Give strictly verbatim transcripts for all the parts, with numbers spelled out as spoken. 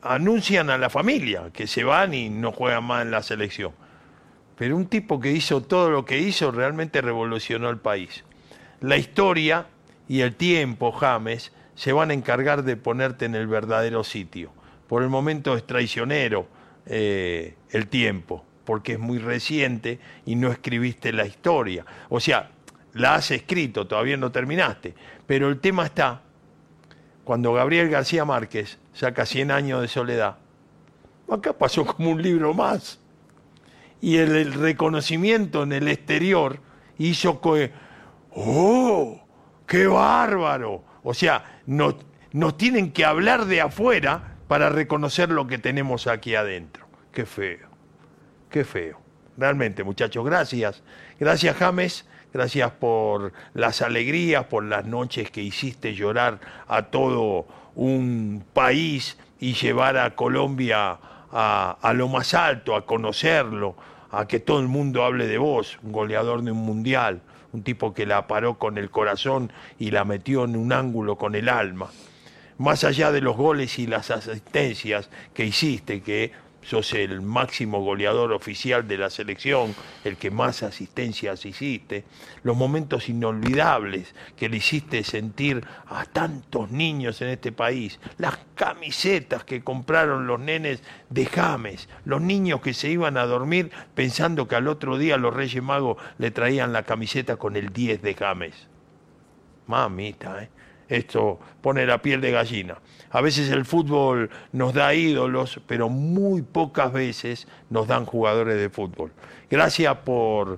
anuncian a la familia que se van y no juegan más en la selección. Pero un tipo que hizo todo lo que hizo realmente revolucionó el país. La historia y el tiempo, James, se van a encargar de ponerte en el verdadero sitio. Por el momento es traicionero eh, el tiempo, porque es muy reciente y no escribiste la historia. O sea, la has escrito, todavía no terminaste. Pero el tema está, cuando Gabriel García Márquez saca Cien años de soledad, acá pasó como un libro más. Y el, el reconocimiento en el exterior hizo que, ¡oh, qué bárbaro! O sea, nos, nos tienen que hablar de afuera para reconocer lo que tenemos aquí adentro. Qué feo, qué feo. Realmente, muchachos, gracias. Gracias, James. Gracias por las alegrías, por las noches que hiciste llorar a todo un país y llevar a Colombia a, a lo más alto, a conocerlo, a que todo el mundo hable de vos, un goleador de un mundial, un tipo que la paró con el corazón y la metió en un ángulo con el alma. Más allá de los goles y las asistencias que hiciste, que sos el máximo goleador oficial de la selección, el que más asistencias hiciste, los momentos inolvidables que le hiciste sentir a tantos niños en este país, las camisetas que compraron los nenes de James, los niños que se iban a dormir pensando que al otro día los Reyes Magos le traían la camiseta con el diez de James. Mamita, ¿eh? Esto pone la piel de gallina. A veces el fútbol nos da ídolos, pero muy pocas veces nos dan jugadores de fútbol. Gracias por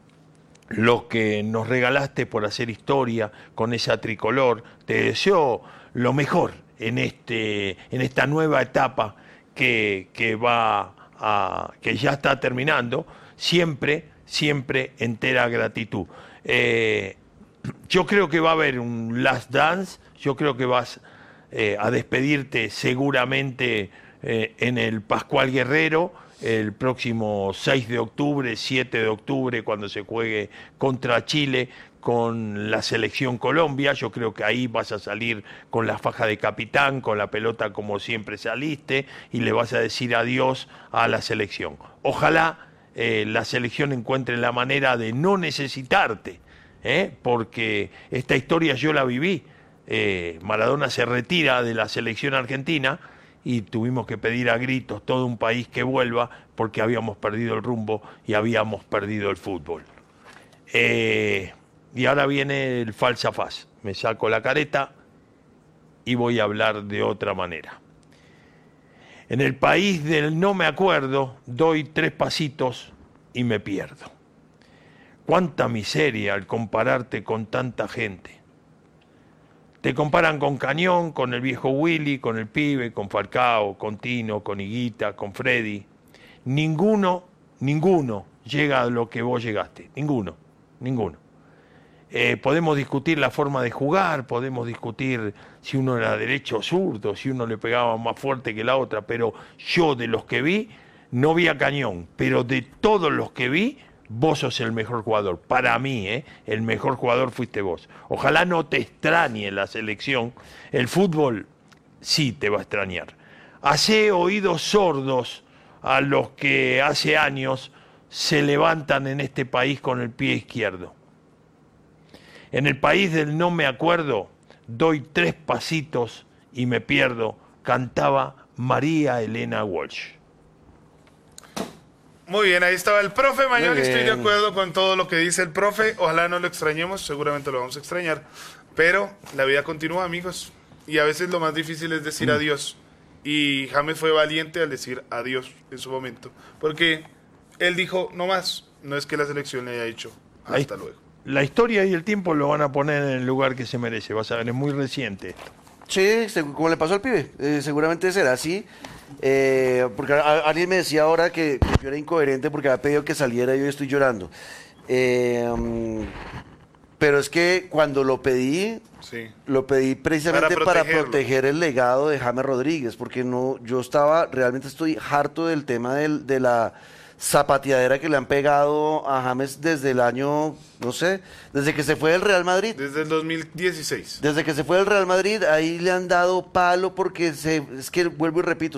lo que nos regalaste, por hacer historia con esa tricolor. Te deseo lo mejor en, este, en esta nueva etapa que, que, va a, que ya está terminando. Siempre, siempre entera gratitud. Eh, Yo creo que va a haber un last dance, yo creo que vas eh, a despedirte seguramente eh, en el Pascual Guerrero el próximo seis de octubre, siete de octubre, cuando se juegue contra Chile con la selección Colombia. Yo creo que ahí vas a salir con la faja de capitán, con la pelota como siempre saliste, y le vas a decir adiós a la selección. Ojalá eh, la selección encuentre la manera de no necesitarte, ¿Eh? porque esta historia yo la viví. eh, Maradona se retira de la selección argentina y tuvimos que pedir a gritos todo un país que vuelva porque habíamos perdido el rumbo y habíamos perdido el fútbol. Eh, y ahora viene el falsafaz. Me saco la careta y voy a hablar de otra manera. En el país del no me acuerdo, doy tres pasitos y me pierdo. Cuánta miseria al compararte con tanta gente. Te comparan con Cañón, con el viejo Willy, con el pibe, con Falcao, con Tino, con Higuita, con Freddy. Ninguno, ninguno llega a lo que vos llegaste. Ninguno, ninguno. Eh, podemos discutir la forma de jugar, podemos discutir si uno era derecho o zurdo, si uno le pegaba más fuerte que la otra, pero yo de los que vi, no vi a Cañón, pero de todos los que vi, vos sos el mejor jugador. Para mí, ¿eh? el mejor jugador fuiste vos. Ojalá no te extrañe la selección. El fútbol sí te va a extrañar. Hacé oídos sordos a los que hace años se levantan en este país con el pie izquierdo. En el país del no me acuerdo, doy tres pasitos y me pierdo, cantaba María Elena Walsh. Muy bien, ahí estaba el profe Mañón. Estoy de acuerdo con todo lo que dice el profe. Ojalá no lo extrañemos, seguramente lo vamos a extrañar. Pero la vida continúa, amigos. Y a veces lo más difícil es decir mm. adiós. Y James fue valiente al decir adiós en su momento. Porque él dijo, no más. No es que la selección le haya dicho hasta la, luego. La historia y el tiempo lo van a poner en el lugar que se merece. Vas a ver, es muy reciente esto. Sí, como le pasó al pibe. Eh, seguramente será así. Eh, porque a, a, alguien me decía ahora que, que yo era incoherente porque había pedido que saliera y yo estoy llorando. Eh, um, pero es que cuando lo pedí, sí. lo pedí precisamente para, para proteger el legado de James Rodríguez, porque no, yo estaba, realmente estoy harto del tema del, de la zapateadera que le han pegado a James desde el año, no sé, desde que se fue del Real Madrid. Desde el dos mil dieciséis. Desde que se fue del Real Madrid, ahí le han dado palo porque se, es que vuelvo y repito,